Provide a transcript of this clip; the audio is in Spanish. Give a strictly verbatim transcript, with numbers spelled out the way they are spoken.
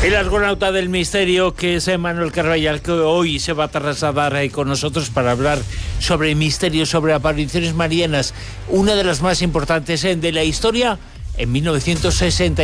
El argonauta del misterio, que es Manuel Carballal, que hoy se va a trasladar ahí con nosotros para hablar sobre misterios, sobre apariciones marianas, una de las más importantes de la historia, en mil novecientos sesenta.